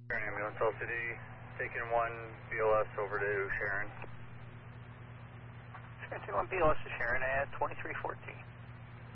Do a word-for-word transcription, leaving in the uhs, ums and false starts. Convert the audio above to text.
Sharon Ambulance L C D, taking one B L S over to Sharon. Sharon, take one B L S to Sharon at twenty-three fourteen.